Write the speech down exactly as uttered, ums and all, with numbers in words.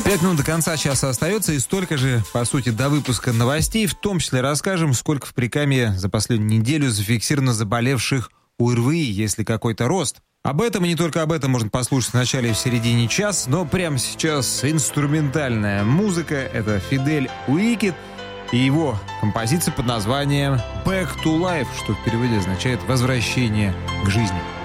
Пять минут до конца часа остается, и столько же, по сути, до выпуска новостей. В том числе расскажем, сколько в Прикамье за последнюю неделю зафиксировано заболевших ОРВИ, если какой-то рост. Об этом и не только об этом можно послушать в начале и в середине часа, но прямо сейчас инструментальная музыка. Это Фидель Уикет и его композиция под названием «Back to Life», что в переводе означает «возвращение к жизни».